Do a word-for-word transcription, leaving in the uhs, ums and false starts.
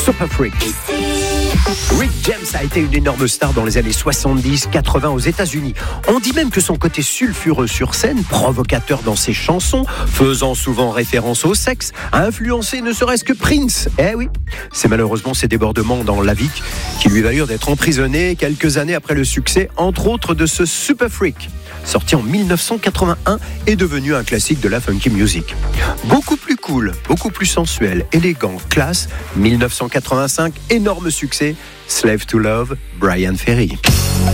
Super Freak. Rick James a été une énorme star dans les années soixante-dix quatre-vingts aux États-Unis. On dit même que son côté sulfureux sur scène, provocateur dans ses chansons, faisant souvent référence au sexe, a influencé ne serait-ce que Prince. Eh oui, c'est malheureusement ces débordements dans la vie qui lui valurent d'être emprisonné quelques années après le succès, entre autres de ce Super Freak, sorti en dix-neuf cent quatre-vingt-un et devenu un classique de la funky music. Beaucoup plus cool, beaucoup plus sensuel, élégant, classe, dix-neuf cent quatre-vingt-cinq, énorme succès, Slave to Love, Brian Ferry.